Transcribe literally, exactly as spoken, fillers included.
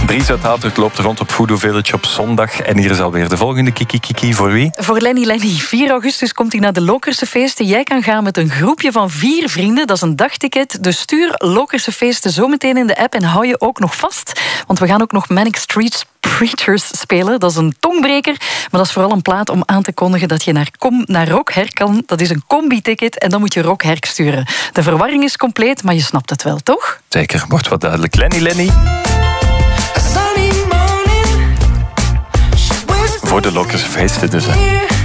Dries uit Hatert loopt rond op Voodoo Village op zondag. En hier is alweer de volgende Kiki Kiki. Voor wie? Voor Lenny Lenny. vier augustus komt hij naar de Lokerse Feesten. Jij kan gaan met een groepje van vier vrienden. Dat is een dagticket. Dus stuur Lokerse Feesten zometeen in de app en hou je ook nog vast. Want we gaan ook nog Manic Street Preachers spelen. Dat is een tongbreker. Maar dat is vooral een plaat om aan te kondigen dat je naar, kom, naar Rock Herk kan. Dat is een combi-ticket en dan moet je Rock Herk sturen. De verwarring is compleet, maar je snapt het wel, toch? Zeker, wordt wat duidelijk. Lenny Lenny. Voor de Lokerse Feesten dus. Hè.